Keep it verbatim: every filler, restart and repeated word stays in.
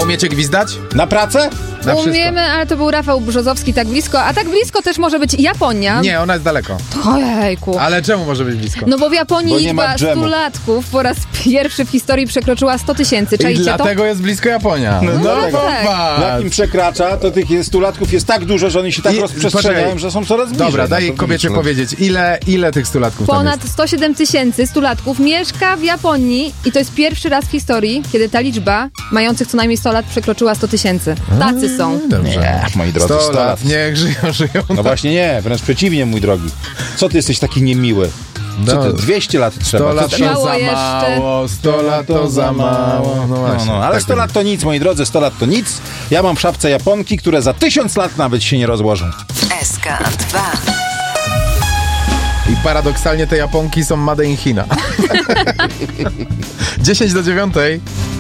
umiecie gwizdać? Na pracę? Na wszystko. Umiemy, ale to był Rafał Brzozowski tak blisko, a tak blisko też może być Japonia. Nie, ona jest daleko. Ojejku. Ale czemu może być blisko? No bo w Japonii Bo nie ma liczba dżemu. stulatków po raz pierwszy w historii przekroczyła sto tysięcy. I Czajcie to? dlatego jest blisko Japonia. No, No, dlatego. tak. popatrz. Jak im przekracza, to tych stulatków jest tak dużo, że oni się tak I- rozprzestrzeniają, poczekaj. że są coraz bliżej. Dobra, No daj to kobiecie widzisz, no. powiedzieć, ile, ile tych stulatków tam Ponad jest? sto siedem tysięcy stulatków mieszka w Japonii i to jest pierwszy raz w historii, kiedy ta liczba mających co najmniej sto lat przekroczyła sto tysięcy. Tacy są. Dobrze. Nie, moi drodzy, sto sto lat, lat. niech żyją, żyją. No właśnie nie, wręcz przeciwnie, mój drogi. Co ty jesteś taki niemiły? Co No. ty, dwieście lat trzeba. sto Co lat ty- to Mało za jeszcze. mało, sto lat to za mało. No No, właśnie. no, ale tak sto lat to nic, moi drodzy, sto lat to nic. Ja mam w szafce Japonki, które za tysiąc lat nawet się nie rozłożą. S K dwa. I paradoksalnie te Japonki są made in China. dziesięć do dziewiątej.